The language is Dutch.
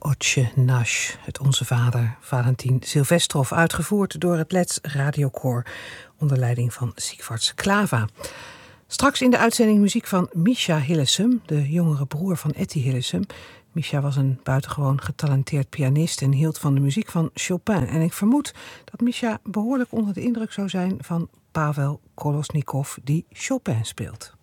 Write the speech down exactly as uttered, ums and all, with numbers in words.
Otje Nash, het Onze Vader, Valentin Silvestrov, uitgevoerd door het Let's Radiokoor onder leiding van Siegfried Klava. Straks in de uitzending muziek van Misha Hillesum, de jongere broer van Etty Hillesum. Misha was een buitengewoon getalenteerd pianist en hield van de muziek van Chopin. En ik vermoed dat Misha behoorlijk onder de indruk zou zijn van Pavel Kolosnikov, die Chopin speelt.